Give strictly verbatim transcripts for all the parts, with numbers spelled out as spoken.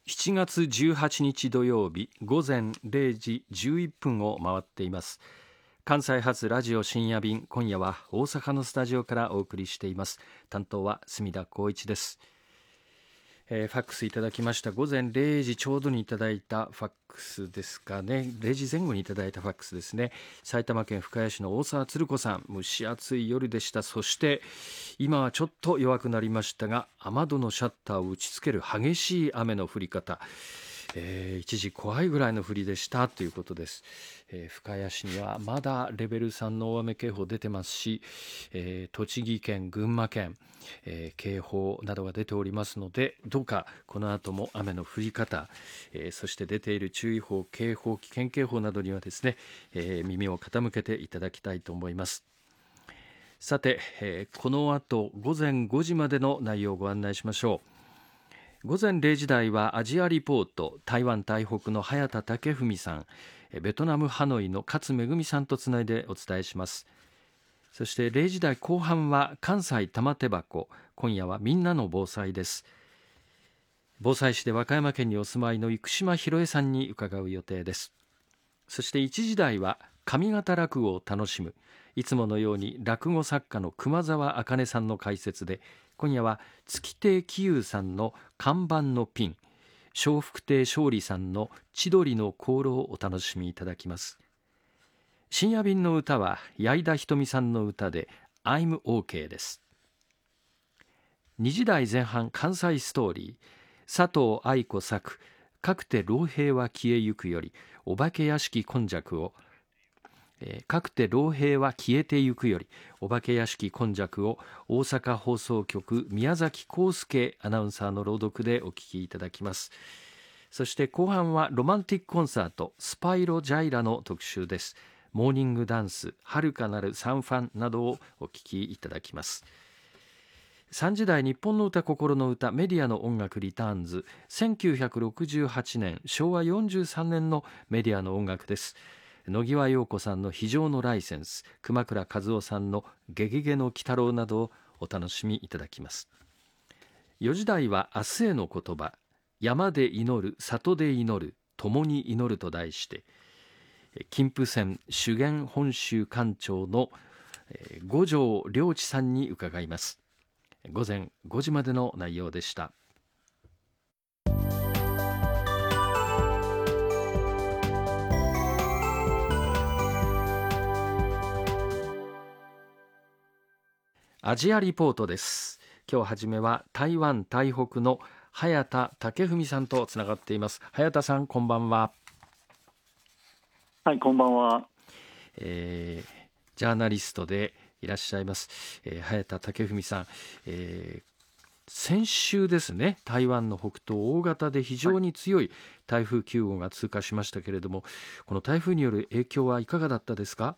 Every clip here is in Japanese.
しちがつじゅうはちにち土曜日午前れいじじゅういっぷんを回っています。関西発ラジオ深夜便、今夜は大阪のスタジオからお送りしています。担当は隅田光一です。えー、ファックスいただきました。午前れいじちょうどにいただいたファックスですかね。れいじぜん後にいただいたファックスですね。埼玉県深谷市の大沢つる子さん、蒸し暑い夜でした。そして今はちょっと弱くなりましたが、雨戸のシャッターを打ちつける激しい雨の降り方、えー、一時怖いぐらいの降りでしたということです。えー、深谷市にはまだレベルさんの大雨警報出てますし、えー、栃木県、群馬県、えー、警報などが出ておりますので、どうかこの後も雨の降り方、えー、そして出ている注意報、警報、危険警報などにはですね、えー、耳を傾けていただきたいと思います。さて、えー、この後午前ごじまでの内容をご案内しましょう。午前れいじ台はアジアリポート、台湾台北の早田武文さん、ベトナムハノイの勝めぐみさんとつないでお伝えします。そしてれいじ台後半は関西玉手箱、今夜はみんなの防災です。防災士で和歌山県にお住まいの生島博恵さんに伺う予定です。そしていちじ台は上方落語を楽しむ、いつものように落語作家の熊沢茜さんの解説で、今夜は月亭喜友さんの看板のピン、笑福亭勝利さんの千鳥の香炉をお楽しみいただきます。深夜便の歌は矢井田ひとみさんの歌で I'm OK です。にじ台前半関西ストーリー、佐藤愛子作かくて老兵は消えゆくよりお化け屋敷今昔を、えー、かくて老兵は消えてゆくよりお化け屋敷今昔を大阪放送局宮崎康介アナウンサーの朗読でお聞きいただきます。そして後半はロマンティックコンサートスパイロジャイラの特集です。モーニングダンス、遥かなるサンファンなどをお聞きいただきます。さんじ台日本の歌心の歌メディアの音楽リターンズ、せんきゅうひゃくろくじゅうはちねんしょうわよんじゅうさんねんのメディアの音楽です。野際陽子さんの非常のライセンス、熊倉和夫さんのゲゲゲの鬼太郎などをお楽しみいただきます。よじ台は明日への言葉、山で祈る、里で祈る、共に祈ると題して、金峰山修験本州館長の五条良知さんに伺います。午前ごじまでの内容でした。アジアリポートです。今日はじめは台湾台北の早田武文さんとつながっています。早田さん、こんばんは。 はい、こんばんは。 えー、ジャーナリストでいらっしゃいます、えー、早田武文さん、えー、先週ですね、台湾の北東大型で非常に強い台風きゅうごうが通過しましたけれども、この台風による影響はいかがだったですか？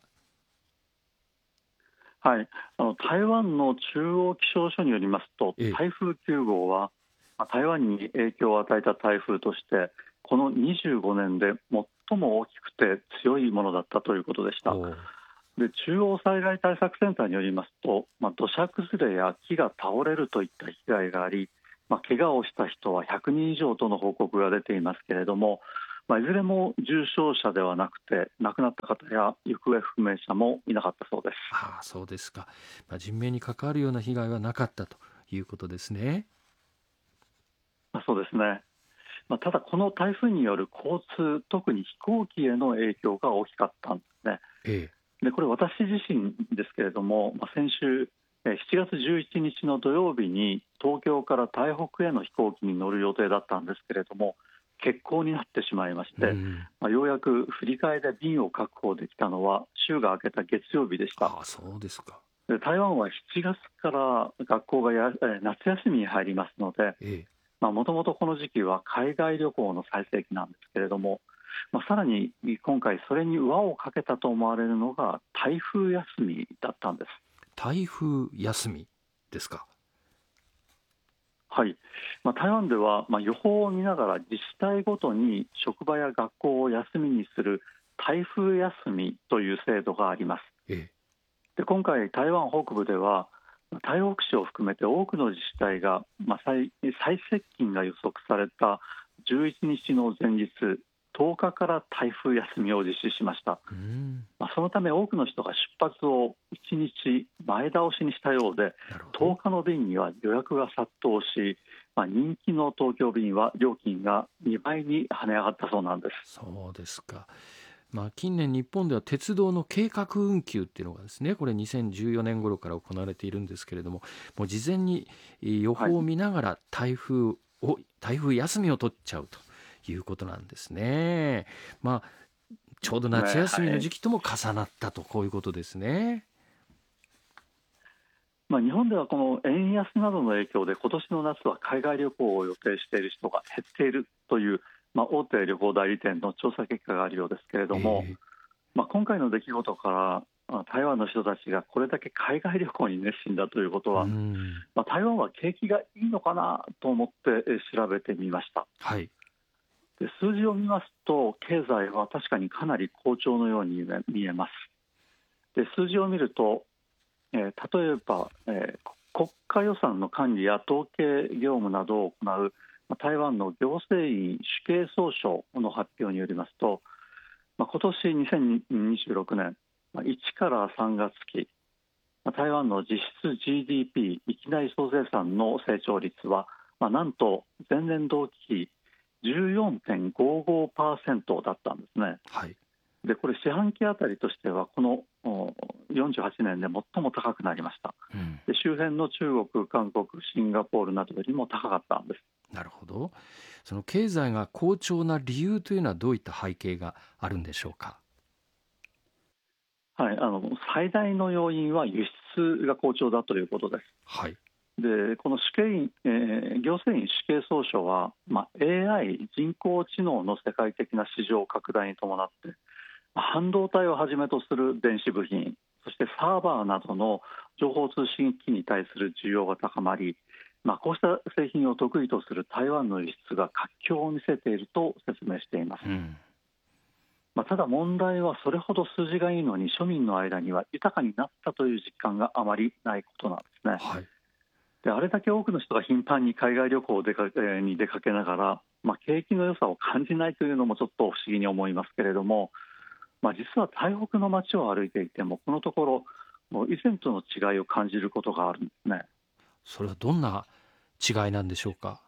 はい、あの台湾の中央気象所によりますと、 ええ、 台風きゅうごうは台湾に影響を与えた台風としてこのにじゅうごねんで最も大きくて強いものだったということでした。で、中央災害対策センターによりますと、まあ、土砂崩れや木が倒れるといった被害があり、まあ、怪我をした人はひゃくにん以上との報告が出ていますけれども、まあ、いずれも重傷者ではなくて亡くなった方や行方不明者もいなかったそうです。 ああ、そうですか。まあ、人命に関わるような被害はなかったということですね。 まあ、そうですね。まあ、ただこの台風による交通、特に飛行機への影響が大きかったんですね。 ええ、 でこれ私自身ですけれども、まあ、先週しちがつじゅういちにちの土曜日に東京から台北への飛行機に乗る予定だったんですけれども、欠航になってしまいまして、うん、まあ、ようやく振り替えで便を確保できたのは週が明けた月曜日でした。 ああ、そうですか。 で台湾はしちがつから学校がや夏休みに入りますので、もともとこの時期は海外旅行の最盛期なんですけれども、まあ、さらに今回それに輪をかけたと思われるのが台風休みだったんです。 台風休みですか？ はい、まあ、台湾ではまあ予報を見ながら自治体ごとに職場や学校を休みにする台風休みという制度があります。ええ、で今回台湾北部では台北市を含めて多くの自治体が、まあ、最, 最接近が予測されたじゅういちにちの前日とおかから台風休みを実施しました。 うんまあ、そのため多くの人が出発をいちにち前倒しにしたようで、とおかの便には予約が殺到し、まあ、人気の東京便は料金がにばいに跳ね上がったそうなんです。 そうですか。まあ、近年日本では鉄道の計画運休っていうのがですね、これにせんじゅうよねん頃から行われているんですけれども、もう事前に予報を見ながら台風を、台風休みを取っちゃうということなんですね。まあ、ちょうど夏休みの時期とも重なったと、こういうことですね。 まあ、日本ではこの円安などの影響で今年の夏は海外旅行を予定している人が減っているという、まあ、大手旅行代理店の調査結果があるようですけれども、 えーまあ、今回の出来事から台湾の人たちがこれだけ海外旅行に熱心だということは、 うんまあ、台湾は景気がいいのかなと思って調べてみました。 はい。 で数字を見ますと経済は確かにかなり好調のように見えます。で数字を見ると、えー、例えば、えー、国家予算の管理や統計業務などを行う台湾の行政院主計総省の発表によりますと、まあ、今年にせんにじゅうろくねんいちからさんがつ期、台湾の実質 ジーディーピー 域内総生産の成長率は、まあ、なんと前年同期比 じゅうよんてんごごパーセント だったんですね。 はい。 でこれ四半期あたりとしてはこのよんじゅうはちねんで最も高くなりました。 うん、 で周辺の中国、韓国、シンガポールなどよりも高かったんです。 なるほど。その経済が好調な理由というのはどういった背景があるんでしょうか。 はい、あの最大の要因は輸出が好調だということです。 はい。 でこの主計院、えー、行政院主計総省は、まあ、エーアイ 人工知能の世界的な市場拡大に伴って半導体をはじめとする電子部品、そしてサーバーなどの情報通信機器に対する需要が高まり、まあ、こうした製品を得意とする台湾の輸出が活況を見せていると説明しています。 うんまあ、ただ問題はそれほど数字がいいのに庶民の間には豊かになったという実感があまりないことなんですね。 はい。 であれだけ多くの人が頻繁に海外旅行出かに出かけながら、まあ、景気の良さを感じないというのもちょっと不思議に思いますけれども、まあ、実は台北の街を歩いていてもこのところもう以前との違いを感じることがあるんですね。 それはどんな違いなんでしょうか。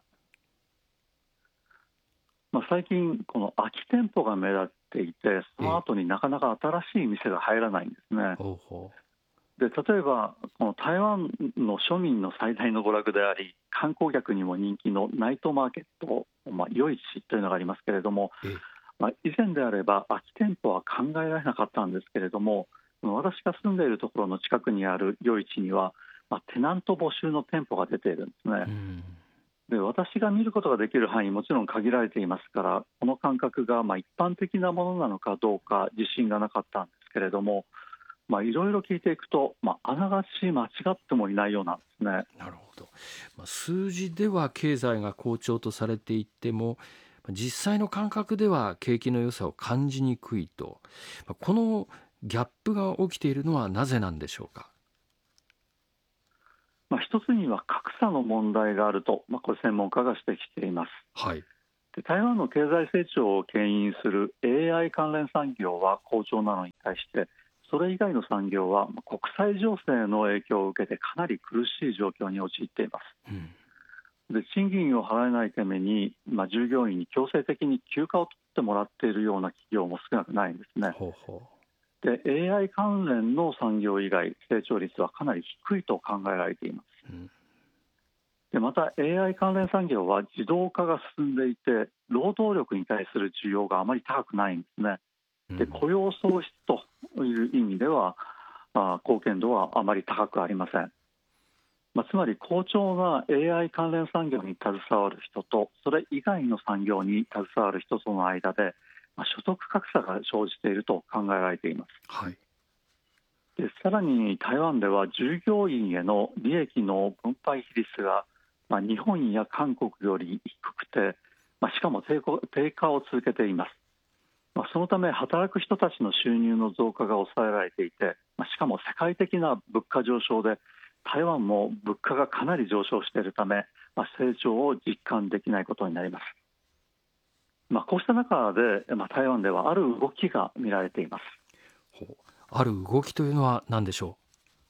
まあ、最近この空き店舗が目立っていてその後になかなか新しい店が入らないんですね。 ほうほで例えばこの台湾の庶民の最大の娯楽であり観光客にも人気のナイトマーケット、まあ、夜市というのがありますけれども、 う。えまあ、以前であれば空き店舗は考えられなかったんですけれども私が住んでいるところの近くにある夜市には、まあ、テナント募集の店舗が出ているんですね。 うんで私が見ることができる範囲もちろん限られていますからこの感覚がまあ一般的なものなのかどうか自信がなかったんですけれども、まあ、いろいろ聞いていくと、まあ、あながち間違ってもいないようなんですね。 なるほど。まあ、数字では経済が好調とされていても実際の感覚では景気の良さを感じにくいと、まあ、このギャップが起きているのはなぜなんでしょうか。 まあ、一つには格差の問題があると、まあ、これ専門家が指摘しています。 はい。 で台湾の経済成長を牽引する エーアイ 関連産業は好調なのに対してそれ以外の産業は国際情勢の影響を受けてかなり苦しい状況に陥っています。 うんで賃金を払えないために、まあ、従業員に強制的に休暇を取ってもらっているような企業も少なくないんですね。 ほうほで エーアイ 関連の産業以外成長率はかなり低いと考えられています。 う。うんでまた エーアイ 関連産業は自動化が進んでいて労働力に対する需要があまり高くないんですね。で雇用創出という意味では、まあ、貢献度はあまり高くありません。まあ、つまり好調な エーアイ 関連産業に携わる人とそれ以外の産業に携わる人との間で、まあ、所得格差が生じていると考えられています。 はい。 でさらに台湾では従業員への利益の分配比率が、まあ、日本や韓国より低くて、まあ、しかも低低下を続けています。まあ、そのため働く人たちの収入の増加が抑えられていて、まあ、しかも世界的な物価上昇で台湾も物価がかなり上昇しているため、まあ、成長を実感できないことになります。 まあ、こうした中で、まあ、台湾ではある動きが見られています。 ほう、ある動きというのは何でしょ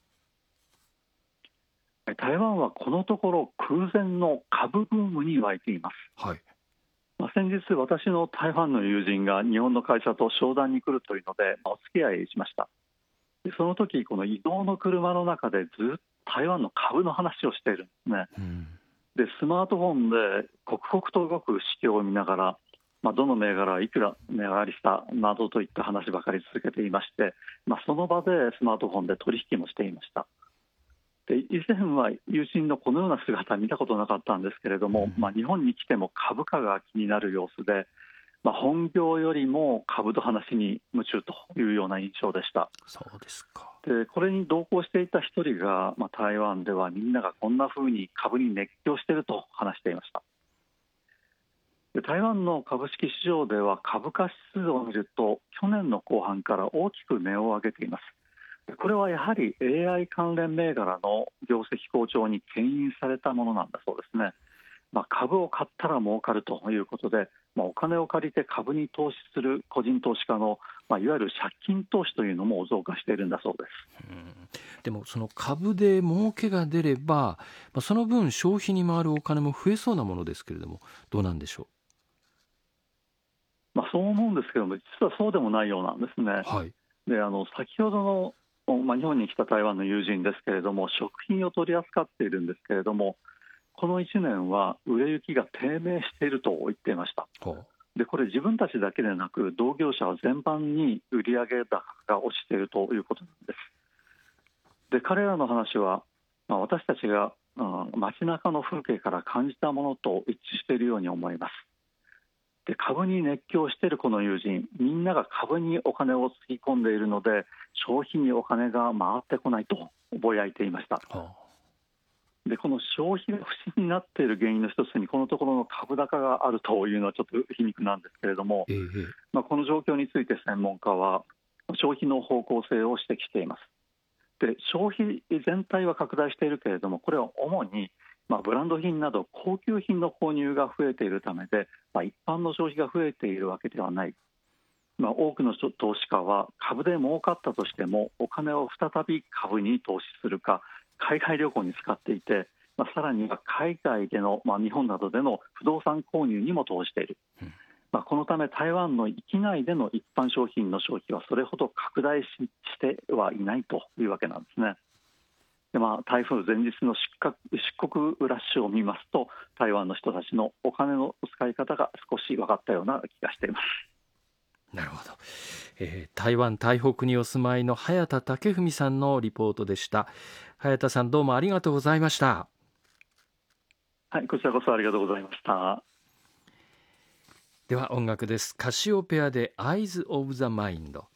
台湾はこのところ空前の株ブームに沸いています。 う。はい。 まあ、先日私の台湾の友人が日本の会社と商談に来るというので、まあ、お付き合いしました。でその時この移動の車の中でずっと台湾の株の話をしているんですね。 うん、 でスマートフォンで刻々と動く指標を見ながら、まあ、どの銘柄いくら値上がりしたなどといった話ばかり続けていまして、まあ、その場でスマートフォンで取引もしていました。で以前は友人のこのような姿見たことなかったんですけれども、 うん、 まあ、日本に来ても株価が気になる様子で、まあ、本業よりも株の話に夢中というような印象でした。 そうですか。 でこれに同行していた一人が、まあ、台湾ではみんながこんな風に株に熱狂していると話していました。で台湾の株式市場では株価指数を見ると去年の後半から大きく値を上げています。これはやはり エーアイ 関連銘柄の業績好調に牽引されたものなんだそうですね。まあ、株を買ったら儲かるということで、まあ、お金を借りて株に投資する個人投資家の、まあ、いわゆる借金投資というのも増加しているんだそうです。 うん、でもその株で儲けが出れば、まあ、その分消費に回るお金も増えそうなものですけれども、どうなんでしょまあ、そう思うんですけども、実はそうでもないようなんですね。 う。はい。 であの先ほどの、まあ、日本に来た台湾の友人ですけれども、食品を取り扱っているんですけれども、このいちねんは売れ行きが低迷していると言っていました。 ほでこれ自分たちだけでなく同業者は全般に売上高が落ちているということなんです。で彼らの話は、まあ、私たちが、うん、街中の風景から感じたものと一致しているように思います。で株に熱狂しているこの友人、みんなが株にお金をつぎ込んでいるので消費にお金が回ってこないとぼやいていました。 う。はでこの消費が不振になっている原因の一つにこのところの株高があるというのはちょっと皮肉なんですけれども、 ええ、 まあ、この状況について専門家は消費の方向性を指摘しています。で消費全体は拡大しているけれども、これは主にまあブランド品など高級品の購入が増えているためで、まあ、一般の消費が増えているわけではない。まあ、多くの投資家は株で儲かったとしてもお金を再び株に投資するか海外旅行に使っていて、まあ、さらには海外での、まあ、日本などでの不動産購入にも投じている。 うん、 まあ、このため台湾の域内での一般商品の消費はそれほど拡大 し, してはいないというわけなんですね。で、まあ、台風前日の出国ラッシュを見ますと台湾の人たちのお金の使い方が少し分かったような気がしています。 なるほど。えー、台湾台北にお住まいの早田武文さんのリポートでした。早田さん、どうもありがとうございました。 はい、こちらこそありがとうございました。 では音楽です。カシオペアで Eyes of the Mind。